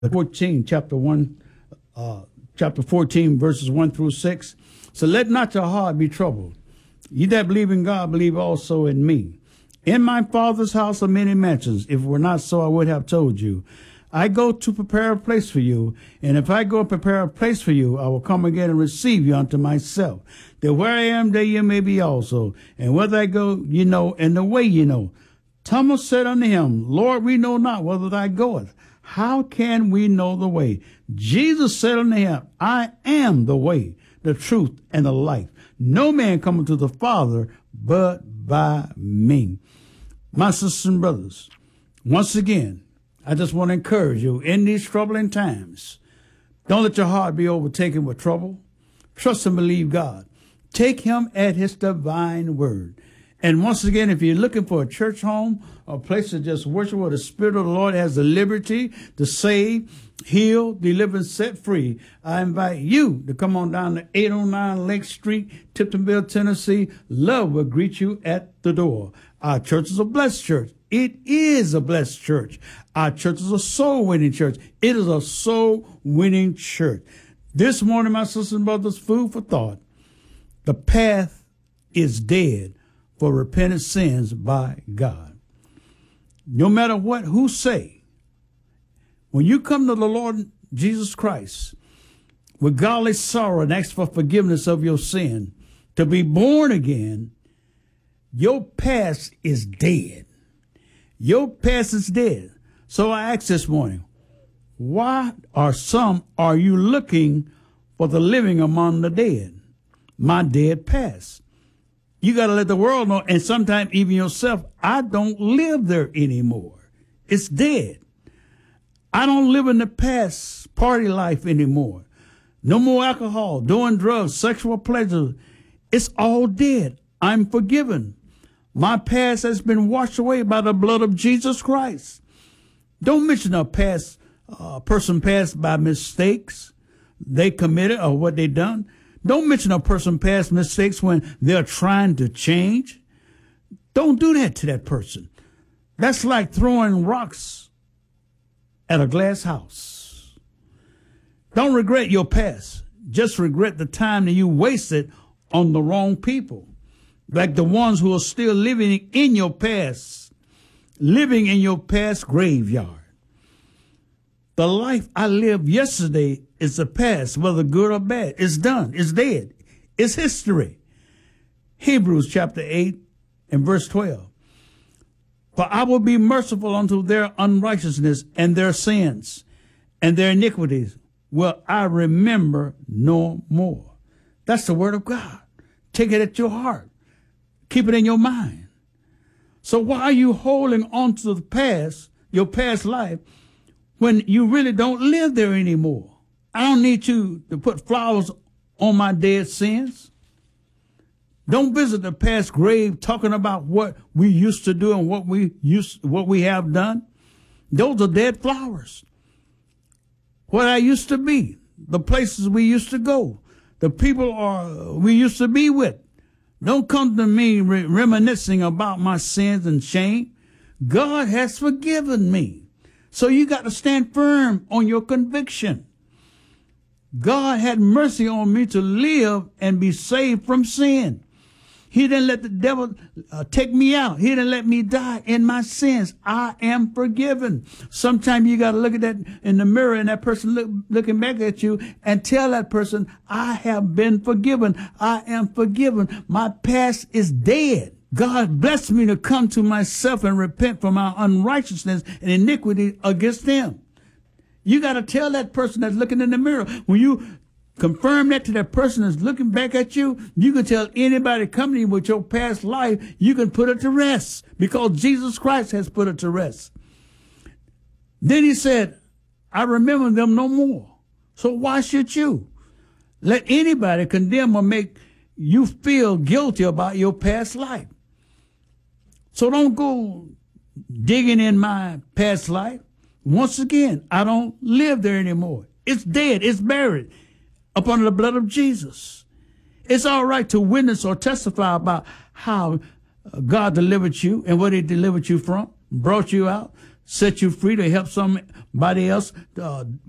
14, chapter 14, verses 1 through 6. So let not your heart be troubled. Ye that believe in God, believe also in me. In my Father's house are many mansions. If it were not so, I would have told you. I go to prepare a place for you, and if I go and prepare a place for you, I will come again and receive you unto myself, that where I am, there you may be also. And whither I go, you know, and the way you know. Thomas said unto him, Lord, we know not whither thou goest. How can we know the way? Jesus said unto him, I am the way, the truth, and the life. No man cometh to the Father but by me. My sisters and brothers, once again, I just want to encourage you in these troubling times. Don't let your heart be overtaken with trouble. Trust and believe God. Take him at his divine word. And once again, if you're looking for a church home, a place to just worship where the Spirit of the Lord has the liberty to save, heal, deliver, and set free, I invite you to come on down to 809 Lake Street, Tiptonville, Tennessee. Love will greet you at the door. Our church is a blessed church. It is a blessed church. Our church is a soul-winning church. It is a soul-winning church. This morning, my sisters and brothers, food for thought. The path is dead for repentant sins by God. No matter what, who say, when you come to the Lord Jesus Christ with godly sorrow and ask for forgiveness of your sin, to be born again, your past is dead. Your past is dead. So I ask this morning, why are you looking for the living among the dead? My dead past. You got to let the world know, and sometimes even yourself, I don't live there anymore. It's dead. I don't live in the past party life anymore. No more alcohol, doing drugs, sexual pleasure. It's all dead. I'm forgiven. My past has been washed away by the blood of Jesus Christ. Don't mention a person passed by mistakes they committed or what they done. Don't mention a person past mistakes when they're trying to change. Don't do that to that person. That's like throwing rocks at a glass house. Don't regret your past. Just regret the time that you wasted on the wrong people. Like the ones who are still living in your past, living in your past graveyard. The life I lived yesterday is the past, whether good or bad. It's done. It's dead. It's history. Hebrews chapter 8 and verse 12. For I will be merciful unto their unrighteousness and their sins and their iniquities will I remember no more. That's the word of God. Take it at your heart. Keep it in your mind. So why are you holding on to the past, your past life, when you really don't live there anymore? I don't need you to put flowers on my dead sins. Don't visit the past grave talking about what we used to do and what we have done. Those are dead flowers. What I used to be, the places we used to go, the people we used to be with. Don't come to me reminiscing about my sins and shame. God has forgiven me. So you got to stand firm on your conviction. God had mercy on me to live and be saved from sin. He didn't let the devil take me out. He didn't let me die in my sins. I am forgiven. Sometimes you got to look at that in the mirror and that person looking back at you and tell that person, I have been forgiven. I am forgiven. My past is dead. God blessed me to come to myself and repent for my unrighteousness and iniquity against him. You got to tell that person that's looking in the mirror. When you confirm that to that person that's looking back at you, you can tell anybody coming to you with your past life, you can put it to rest because Jesus Christ has put it to rest. Then he said, I remember them no more. So why should you let anybody condemn or make you feel guilty about your past life? So don't go digging in my past life. Once again, I don't live there anymore. It's dead. It's buried up under the blood of Jesus. It's all right to witness or testify about how God delivered you and what he delivered you from, brought you out, set you free, to help somebody else